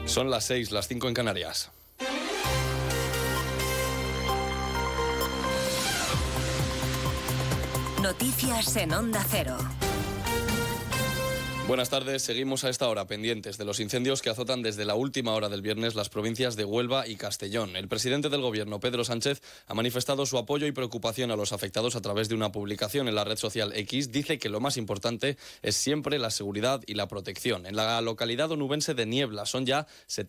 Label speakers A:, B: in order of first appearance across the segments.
A: Son las 6, las 5 en Canarias.
B: Noticias en Onda Cero.
A: Buenas tardes, seguimos a esta hora pendientes de los incendios que azotan desde la última hora del viernes las provincias de Huelva y Castellón. El presidente del Gobierno, Pedro Sánchez, ha manifestado su apoyo y preocupación a los afectados a través de una publicación en la red social X. Dice que lo más importante es siempre la seguridad y la protección. En la localidad onubense de Niebla son ya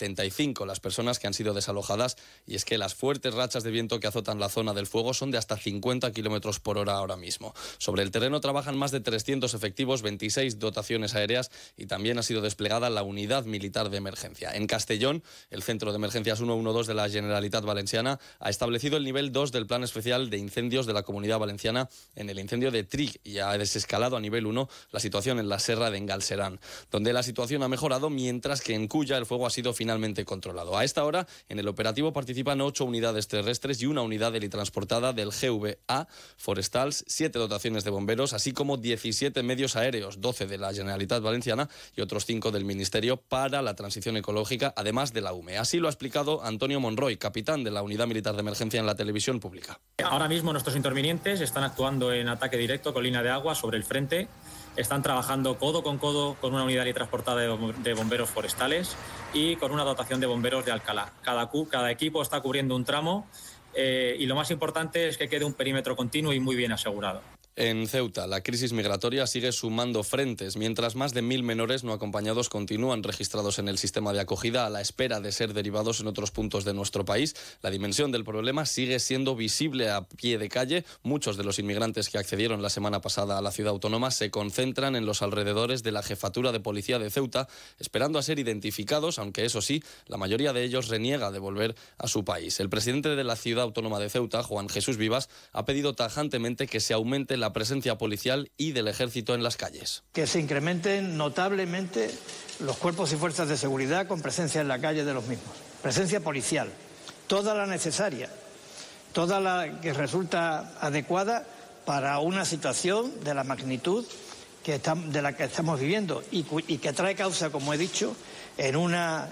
A: 75 las personas que han sido desalojadas, y es que las fuertes rachas de viento que azotan la zona del fuego son de hasta 50 kilómetros por hora ahora mismo. Sobre el terreno trabajan más de 300 efectivos, 26 dotaciones aéreas y también ha sido desplegada la unidad militar de emergencia. En Castellón, el Centro de Emergencias 112 de la Generalitat Valenciana ha establecido el nivel 2 del Plan Especial de Incendios de la Comunidad Valenciana en el incendio de Trig y ha desescalado a nivel 1 la situación en la Serra de Engalserán, donde la situación ha mejorado, mientras que en Culla el fuego ha sido finalmente controlado. A esta hora, en el operativo participan 8 unidades terrestres y una unidad helitransportada del GVA Forestals, 7 dotaciones de bomberos, así como 17 medios aéreos, 12 de la Generalitat Valenciana y otros 5 del Ministerio para la Transición Ecológica, además de la UME. Así lo ha explicado Antonio Monroy, capitán de la Unidad Militar de Emergencia en la televisión pública.
C: Ahora mismo nuestros intervinientes están actuando en ataque directo con línea de agua sobre el frente. Están trabajando codo con una unidad transportada de bomberos forestales y con una dotación de bomberos de Alcalá. Cada equipo está cubriendo un tramo y lo más importante es que quede un perímetro continuo y muy bien asegurado.
A: En Ceuta, la crisis migratoria sigue sumando frentes, mientras más de 1.000 menores no acompañados continúan registrados en el sistema de acogida a la espera de ser derivados en otros puntos de nuestro país. La dimensión del problema sigue siendo visible a pie de calle. Muchos de los inmigrantes que accedieron la semana pasada a la ciudad autónoma se concentran en los alrededores de la Jefatura de Policía de Ceuta, esperando a ser identificados, aunque eso sí, la mayoría de ellos reniega de volver a su país. El presidente de la ciudad autónoma de Ceuta, Juan Jesús Vivas, ha pedido tajantemente que se aumente la presencia policial y del ejército en las calles.
D: Que se incrementen notablemente los cuerpos y fuerzas de seguridad con presencia en la calle de los mismos. Presencia policial, toda la necesaria, toda la que resulta adecuada para una situación de la magnitud de la que estamos viviendo y que trae causa, como he dicho, en una